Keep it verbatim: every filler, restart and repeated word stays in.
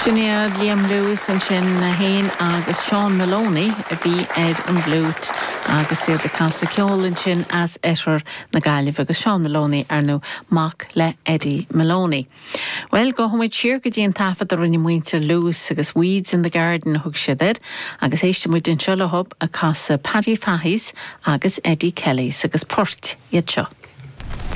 Sinnéad Liam Lewis an sin na Hain agus Sean Maloney a bhí ed an blút agus siad a casa ceolin sin as etar na Gaillimh agus Sean Maloney ar nó mac le Eddie Maloney. Well, go huid siar go dtíon tafad ar rinne muintir Lewis agus Weeds in the Garden thug siad agus éiste muid an seolahab a casa Paddy Fahis agus Eddie Kelly agus Port iad seo.